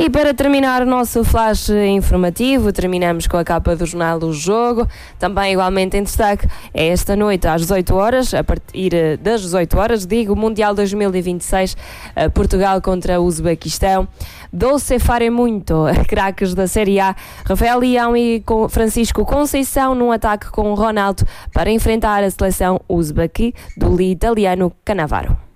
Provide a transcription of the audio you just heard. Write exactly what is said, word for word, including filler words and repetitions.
E para terminar o nosso flash informativo, terminamos com a capa do jornal do Jogo. Também igualmente em destaque é esta noite às dezoito horas, a partir das dezoito horas, digo, Mundial dois mil e vinte e seis, Portugal contra o Uzbequistão. Doce fare muito, craques da Série A, Rafael Leão e Francisco Conceição num ataque com Ronaldo para enfrentar a seleção uzbeque do italiano Cannavaro.